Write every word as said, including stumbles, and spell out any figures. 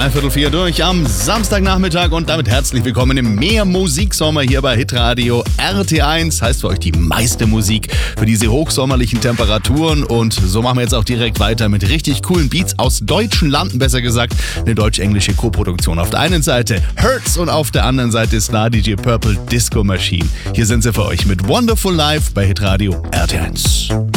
dreiviertel vier durch am Samstagnachmittag und damit herzlich willkommen im Mehr-Musiksommer hier bei Hitradio R T eins. Heißt für euch die meiste Musik für diese hochsommerlichen Temperaturen und so machen wir jetzt auch direkt weiter mit richtig coolen Beats aus deutschen Landen, besser gesagt eine deutsch-englische Koproduktion. Auf der einen Seite Hurts und auf der anderen Seite Star D J Purple Disco Machine. Hier sind sie für euch mit Wonderful Life bei Hitradio R T eins.